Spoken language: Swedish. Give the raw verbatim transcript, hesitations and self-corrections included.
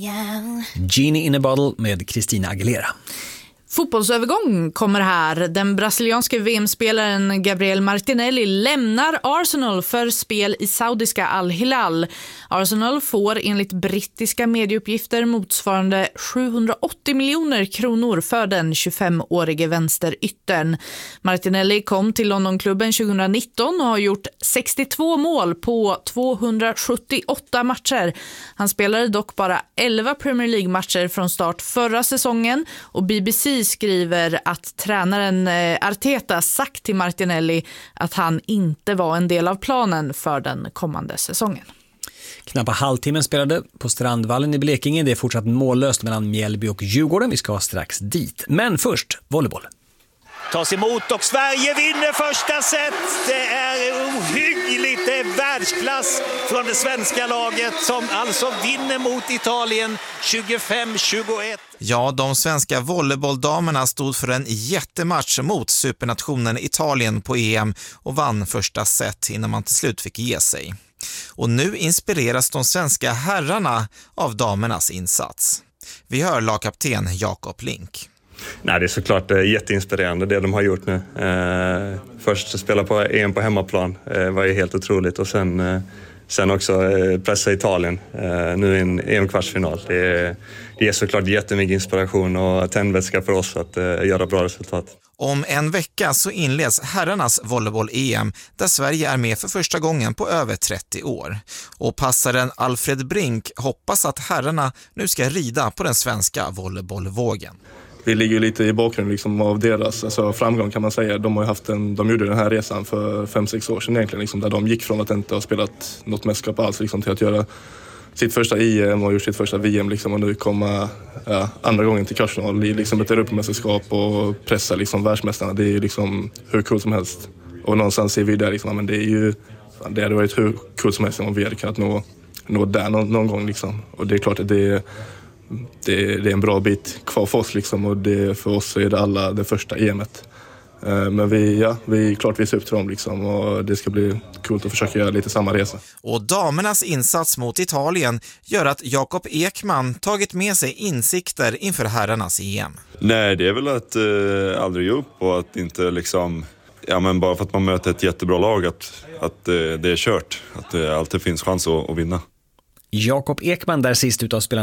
Genie in a Bottle med Christina Aguilera. Fotbollsövergång kommer här. Den brasilianske V M-spelaren Gabriel Martinelli lämnar Arsenal för spel i saudiska Al-Hilal. Arsenal får enligt brittiska medieuppgifter motsvarande sjuhundraåttio miljoner kronor för den tjugofemårige vänsteryttern. Martinelli kom till Londonklubben tjugonitton och har gjort sextiotvå mål på tvåhundrasjuttioåtta matcher. Han spelade dock bara elva Premier League-matcher från start förra säsongen, och B B C skriver att tränaren Arteta sagt till Martinelli att han inte var en del av planen för den kommande säsongen. Knappt halvtimmen spelade på Strandvallen i Blekinge. Det är fortsatt mållöst mellan Mjällby och Djurgården. Vi ska strax dit. Men först, volleyboll. Tas emot och Sverige vinner första set. Det är ohyggligt, det är världsklass från det svenska laget som alltså vinner mot Italien tjugofem tjugoett. Ja, de svenska volleybolldamerna stod för en jättematch mot supernationen Italien på E M och vann första set innan man till slut fick ge sig. Och nu inspireras de svenska herrarna av damernas insats. Vi hör lagkapten Jakob Link. Nej, det är såklart jätteinspirerande det de har gjort nu. Eh, först spela på E M på hemmaplan eh, var ju helt otroligt, och sen, eh, sen också eh, pressa Italien eh, nu i en E M-kvartsfinal. Det är, det är såklart jättemycket inspiration och tändvätska för oss att eh, göra bra resultat. Om en vecka så inleds herrarnas volleyboll-E M där Sverige är med för första gången på över trettio år. Och passaren Alfred Brink hoppas att herrarna nu ska rida på den svenska volleybollvågen. Vi ligger lite i bakgrunden liksom av deras alltså framgång, kan man säga. De har ju haft en, de gjorde den här resan för fem sex år sedan egentligen, liksom, där de gick från att inte ha spelat något mästerskap alls liksom, till att göra sitt första E M och gjort sitt första V M liksom, och nu komma ja, andra gången till kvartsfinal i liksom, ett Europamästerskap och pressa liksom, världsmästarna. Det är ju liksom hur coolt som helst. Och någonstans ser vi där liksom, men det är ju det hade varit hur coolt som helst om vi hade kunnat nå, nå där någon, någon gång liksom. Och det är klart att det är Det, det är en bra bit kvar för oss liksom, och det, för oss så är det alla det första E M:et. Men vi, ja, vi klart vi ser upp till dem liksom, och det ska bli coolt att försöka göra lite samma resa. Och damernas insats mot Italien gör att Jakob Ekman tagit med sig insikter inför herrarnas E M. Nej, det är väl att eh, aldrig ge upp, och att inte liksom, ja men bara för att man möter ett jättebra lag att, att eh, det är kört, att det alltid finns chans att, att vinna. Jakob Ekman där sist utav spelarna